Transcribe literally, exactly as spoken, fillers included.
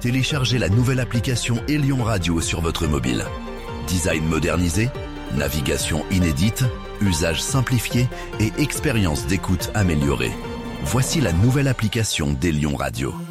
téléchargez la nouvelle application Elion Radio sur votre mobile. Design modernisé, navigation inédite, usage simplifié et expérience d'écoute améliorée. Voici la nouvelle application d'Elion Radio.